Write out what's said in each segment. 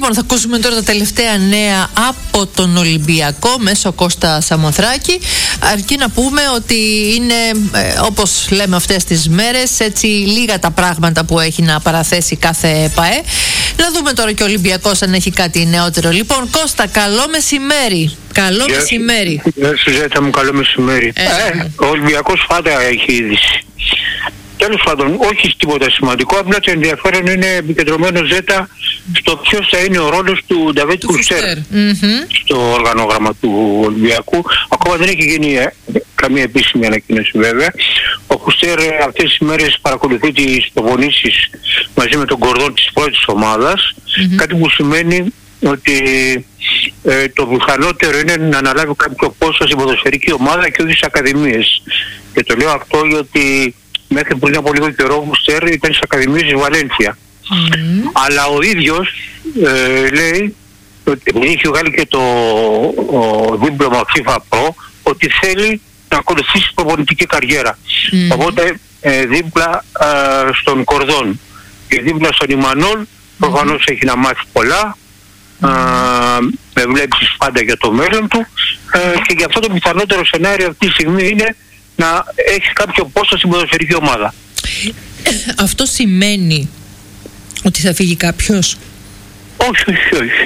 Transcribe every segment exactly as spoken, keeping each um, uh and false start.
Λοιπόν, θα ακούσουμε τώρα τα τελευταία νέα από τον Ολυμπιακό μέσω Κώστα Σαμοθράκη. Αρκεί να πούμε ότι είναι, ε, όπως λέμε αυτές τις μέρες, έτσι λίγα τα πράγματα που έχει να παραθέσει κάθε ΠΑΕ. Να δούμε τώρα και ο Ολυμπιακός αν έχει κάτι νεότερο. Λοιπόν, Κώστα, καλό μεσημέρι. Καλό Γεια, μεσημέρι. Γεια σου Ζέτα μου, καλό μεσημέρι. Ε, ε, ο Ολυμπιακός πάντα έχει είδηση. Τέλος πάντων, όχι τίποτα σημαντικό, απλά το ενδιαφέρον είναι επικεντρωμένο Ζέτα στο ποιος θα είναι ο ρόλος του Νταβίτ Χουστέρ mm-hmm. στο οργανόγραμμα του Ολυμπιακού. Ακόμα δεν έχει γίνει ε, καμία επίσημη ανακοίνωση βέβαια. Ο Χουστέρ ε, αυτές τις μέρες παρακολουθεί τις προπονήσεις μαζί με τον κορδόν της πρώτης ομάδας, mm-hmm. κάτι που σημαίνει ότι ε, το πιθανότερο είναι να αναλάβει κάποιο πόσο στην ποδοσφαιρική ομάδα και όχι στις ακαδημίες. Και το λέω αυτό γιατί μέχρι πριν από λίγο καιρό ο Χουστέρ ήταν στις ακαδημίες της Βαλένθια. Mm-hmm. Αλλά ο ίδιος ε, λέει ότι έχει βγάλει και το ο, δίπλωμα FIFA Pro ότι θέλει να ακολουθήσει προπονητική καριέρα. Mm-hmm. Οπότε ε, δίπλα ε, στον Κορδόν και δίπλα στον Ιμανόλ προφανώς mm-hmm. έχει να μάθει πολλά. Mm-hmm. ε, με βλέψεις πάντα για το μέλλον του ε, και γι' αυτό το πιθανότερο σενάριο αυτή τη στιγμή είναι να έχει κάποιο πόστο στην ποδοσφαιρική ομάδα. Αυτό σημαίνει ότι θα φύγει κάποιος? Όχι, όχι, όχι.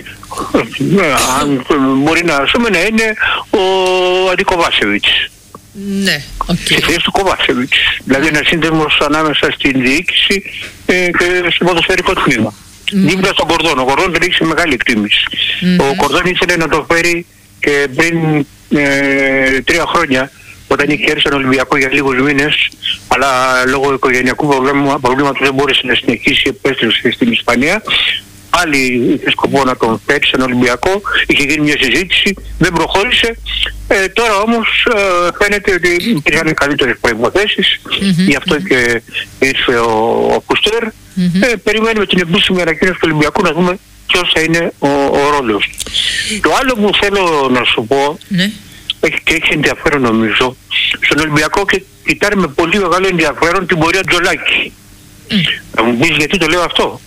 Αν μπορεί να, πούμε, να είναι ο Αντικοβάσεβιτς. Ναι, οκ. Okay. Στη θέση του Κοβάσεβιτς. Δηλαδή ένα σύνδεσμος ανάμεσα στην διοίκηση ε, και στο ποδοσφαιρικό τμήμα. Mm. Δίπλα στον Κορδόν. Ο Κορδόν δεν έχει μεγάλη εκτίμηση. Mm-hmm. Ο Κορδόν ήθελε να το φέρει και πριν ε, τρία χρόνια, όταν είχε έρθει στον Ολυμπιακό για λίγους μήνες, αλλά λόγω οικογενειακού προβλήματος δεν μπόρεσε να συνεχίσει, επέστρεψε στην Ισπανία. Πάλι είχε σκοπό να τον φέρει στον Ολυμπιακό, είχε γίνει μια συζήτηση, δεν προχώρησε. Ε, τώρα όμως ε, φαίνεται ότι υπήρχαν καλύτερες προϋποθέσεις, mm-hmm, γι' αυτό mm-hmm. και ήρθε ο, ο Χουστέρ. Mm-hmm. Ε, περιμένουμε την επίσημη ανακοίνωση του Ολυμπιακού να δούμε ποιος θα είναι ο, ο ρόλος. Το άλλο που θέλω να σου πω, mm-hmm. έχει, και έχει ενδιαφέρον νομίζω, στον Ολυμπιακό και κοιτάρει με πολύ μεγάλο ενδιαφέρον την πορεία Τζολάκη. Mm. Θα μου πεις γιατί το λέω αυτό?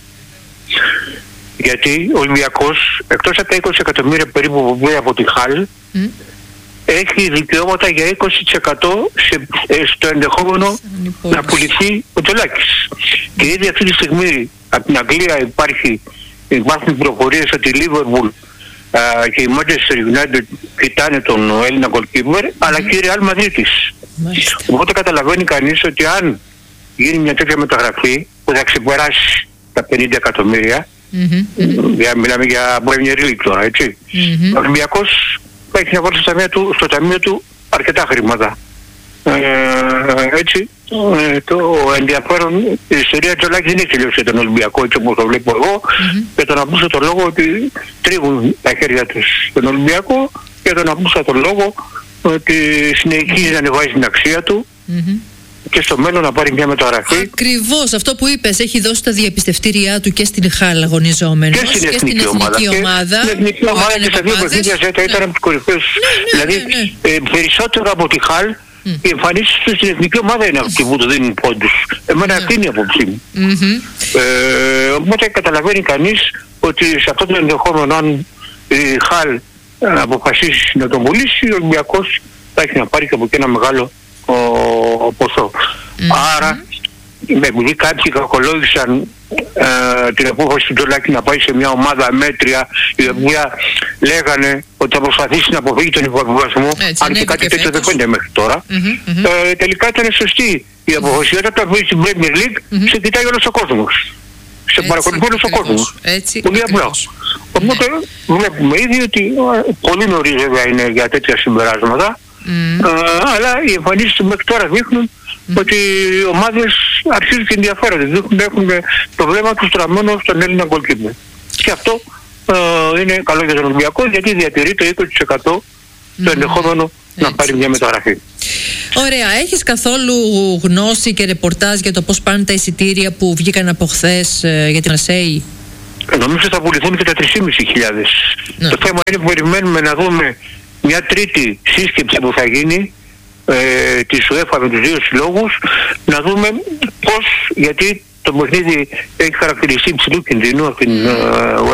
Γιατί ο Ολυμπιακός, εκτός από τα είκοσι εκατομμύρια περίπου που βγαίνει από τη Χάλ, mm. έχει δικαιώματα για είκοσι τοις εκατό σε, στο ενδεχόμενο mm. να πουληθεί ο Τζολάκης. Mm. Και ήδη αυτή τη στιγμή από την Αγγλία υπάρχει, υπάρχουν πληροφορίες ότι η Liverpool Uh, και η Manchester United κοιτάνε τον Έλληνα goalkeeper, mm. αλλά και η Real Madrid της. Mm. Οπότε καταλαβαίνει κανείς ότι αν γίνει μια τέτοια μεταγραφή που θα ξεπεράσει τα πενήντα εκατομμύρια, mm-hmm. για, μιλάμε για Premier League τώρα, έτσι, mm-hmm. ο Ολυμπιακός θα έχει να βάλει στο ταμείο του, στο ταμείο του αρκετά χρήματα. Ε, έτσι, ε, το ενδιαφέρον, η ιστορία Τζολάκη δεν έχει τελειώσει για τον Ολυμπιακό έτσι όπως το βλέπω εγώ, mm-hmm. και τον ακούσω τον λόγο ότι τρίβουν τα χέρια τους στον Ολυμπιακό και τον ακούσω τον λόγο ότι συνεχίζει να ανεβάζει την αξία του mm-hmm. και στο μέλλον να πάρει μια μεταγραφή. Ακριβώς αυτό που είπες, έχει δώσει τα διαπιστευτήριά του και στην Χάλ αγωνιζόμενος και στην και εθνική, στην ομάδα, εθνική ομάδα. Στην εθνική ομάδα και στα δύο παιχνίδια Ζέτα ήταν από τους κορυφαίους. Ναι, ναι, δηλαδή ναι, ναι. Ε, περισσότερο από τη Χάλ mm. οι εμφανίσεις του στην εθνική ομάδα είναι αυτοί που του δίνουν πόντους. Εμένα αυτή είναι η απόψη μου. Mm-hmm. Ε, οπότε καταλαβαίνει κανείς ότι σε αυτό το ενδεχόμενο, αν η Χάλ αποφασίσει να τον πουλήσει, ο Ολυμπιακός θα έχει να πάρει και από εκεί ένα μεγάλο ο, ο ποσό. Mm-hmm. Άρα, επειδή κάποιοι κακολόγησαν ε, την απόφαση του Τζολάκη να πάει σε μια ομάδα μέτρια, η οποία λέγανε ότι θα προσπαθήσει να αποφύγει τον υποβιβασμό, αν και κάτι τέτοιο δεν φαίνεται μέχρι τώρα, mm-hmm, mm-hmm. Ε, τελικά ήταν σωστή η απόφαση. Όταν το βγει στην Premier League, mm-hmm. σε κοιτάει όλος ο κόσμος. Σε παρακολουθεί όλος ο κόσμος. Πολύ απλό. Οπότε ναι. βλέπουμε ήδη ότι πολύ νωρίς βέβαια είναι για τέτοια συμπεράσματα, mm. ε, αλλά οι εμφανίσεις του μέχρι τώρα δείχνουν mm. ότι οι ομάδες αρχίζουν και ενδιαφέρονται. Δείχνουν έχουν το βλέμμα τους στραμμένο στον Έλληνα goalkeeper. Και αυτό ε, είναι καλό για τον Ολυμπιακό, γιατί διατηρεί το είκοσι τοις εκατό mm. το ενδεχόμενο mm. να πάρει μια μεταγραφή. Ωραία. Έχεις καθόλου γνώση και ρεπορτάζ για το πώς πάνε τα εισιτήρια που βγήκαν από χθες ε, για την Μαρσέη? Νομίζω θα πουληθούν και τα τρεις χιλιάδες πεντακόσιες. Ναι. Το θέμα είναι που περιμένουμε να δούμε μια τρίτη σύσκεψη που θα γίνει ε, της UEFA με τους δύο συλλόγους, να δούμε πώς, γιατί το παιχνίδι έχει χαρακτηριστεί υψηλού κινδύνου από την ε, UEFA,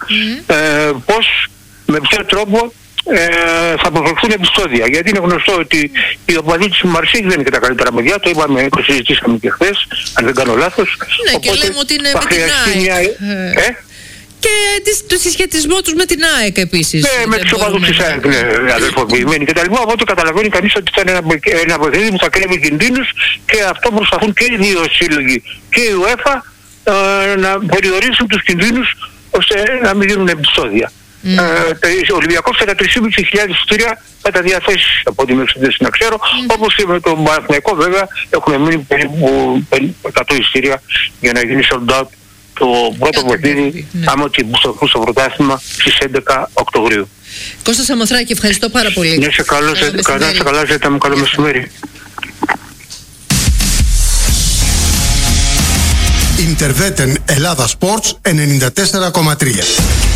mm-hmm. ε, πώς, με ποιο τρόπο ε, θα αποφευχθούν επεισόδια. Γιατί είναι γνωστό ότι οι οπαδοί της Μαρσίγ δεν είναι και τα καλύτερα παιδιά, το είπαμε, το συζητήσαμε και χθες, αν δεν κάνω λάθος. Ναι, οπότε, και λέμε ότι είναι με την ΑΕΚ. Μια... Ε? Και το συσχετισμό τους με την ΑΕΚ επίσης. Ναι, με τους οπαδούς της ΑΕΚ, ναι, αδελφοποιημένοι και τα λοιπά. Οπότε καταλαβαίνει κανείς ότι θα είναι ένα, ένα παιχνίδι που θα κρέμει κινδύνους, και αυτό προσπαθούν και οι δύο σύλλογοι και η UEFA ε, να περιορίσουν τους κινδύνους ώστε να μην γίνουν επεισόδια. Mm. Ε, ο Ολυμπιακός κατά τρεις χιλιάδες πεντακόσια εισιτήρια θα τα διαθέσει από ό,τι μέχρι δεν να ξέρω, mm. όπως και με τον Παναθηναϊκό βέβαια έχουν μείνει περίπου εκατό εισιτήρια για να γίνει sold out το πρώτο παιχνίδι, ναι. άμα και μπουστοχού στο πρωτάθλημα στις έντεκα Οκτωβρίου. Κώστα Σαμοθράκη, ευχαριστώ πάρα πολύ. Ναι, σε καλό, σε καλά, σε καλά, ζέτα μου, καλό μεσημέρι. Ιντερβέτεν Ελλάδα Sports ενενήντα τέσσερα κόμμα τρία.